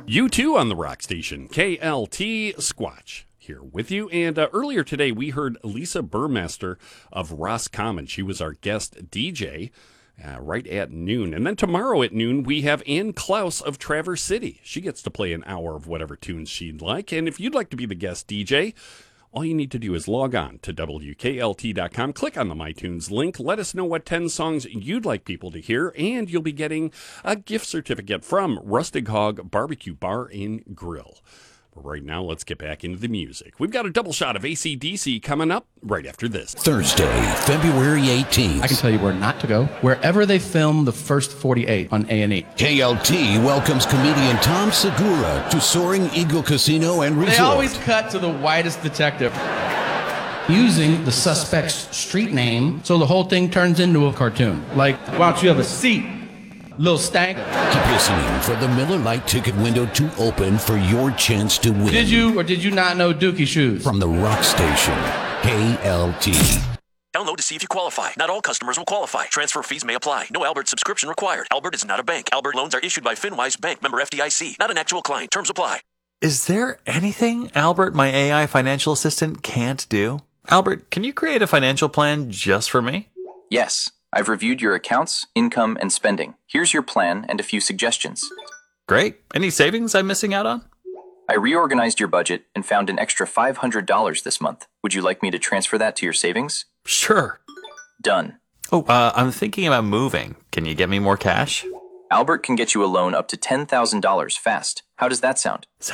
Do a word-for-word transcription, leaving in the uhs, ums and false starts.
You too on the rock station, K L T Squatch. Here with you. And uh, earlier today, we heard Lisa Burmester of Roscommon. She was our guest D J uh, right at noon. And then tomorrow at noon, we have Ann Klaus of Traverse City. She gets to play an hour of whatever tunes she'd like. And if you'd like to be the guest D J, all you need to do is log on to W K L T dot com, click on the MyTunes link, let us know what ten songs you'd like people to hear, and you'll be getting a gift certificate from Rustic Hog Barbecue Bar and Grill. But right now, let's get back into the music. We've got a double shot of A C D C coming up right after this. Thursday, February eighteenth. I can tell you where not to go. Wherever they film the first forty-eight on A and E. K L T welcomes comedian Tom Segura to Soaring Eagle Casino and Resort. They always cut to the whitest detective. Using the suspect's street name, so the whole thing turns into a cartoon. Like, why don't you have a seat, little stank? Keep listening for the Miller Lite ticket window to open for your chance to win. Did you or did you not know Dookie Shoes? From the rock station, K L T. Download to see if you qualify. Not all customers will qualify. Transfer fees may apply. No Albert subscription required. Albert is not a bank. Albert loans are issued by FinWise Bank, member F D I C. Not an actual client. Terms apply. Is there anything Albert, my A I financial assistant, can't do? Albert, can you create a financial plan just for me? Yes. I've reviewed your accounts, income, and spending. Here's your plan and a few suggestions. Great. Any savings I'm missing out on? I reorganized your budget and found an extra five hundred dollars this month. Would you like me to transfer that to your savings? Sure. Done. Oh, uh, I'm thinking about moving. Can you get me more cash? Albert can get you a loan up to ten thousand dollars fast. How does that sound?